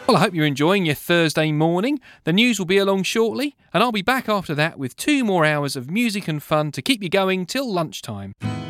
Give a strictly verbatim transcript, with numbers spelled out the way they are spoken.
Well, I hope you're enjoying your Thursday morning. The news will be along shortly, and I'll be back after that with two more hours of music and fun to keep you going till lunchtime.